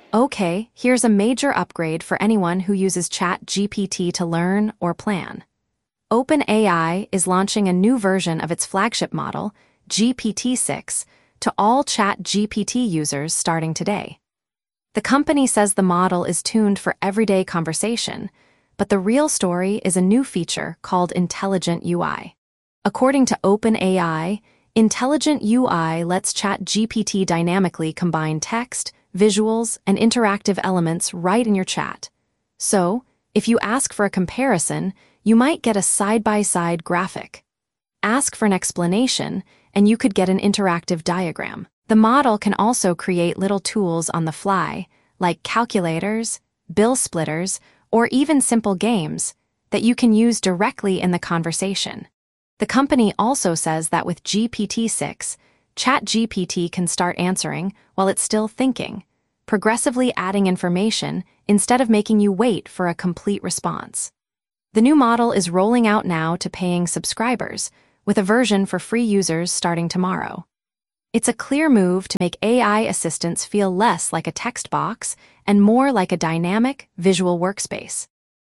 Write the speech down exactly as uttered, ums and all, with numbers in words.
Okay, here's a major upgrade for anyone who uses ChatGPT to learn or plan. OpenAI is launching a new version of its flagship model, G P T six, to all ChatGPT users starting today. The company says the model is tuned for everyday conversation, but the real story is a new feature called Intelligent U I. According to OpenAI, Intelligent U I lets ChatGPT dynamically combine text, visuals, and interactive elements right in your chat. So, if you ask for a comparison, you might get a side-by-side graphic. Ask for an explanation, and you could get an interactive diagram. The model can also create little tools on the fly, like calculators, bill splitters, or even simple games that you can use directly in the conversation. The company also says that with G P T six, ChatGPT can start answering while it's still thinking, progressively adding information instead of making you wait for a complete response. The new model is rolling out now to paying subscribers, with a version for free users starting tomorrow. It's a clear move to make A I assistants feel less like a text box and more like a dynamic, visual workspace.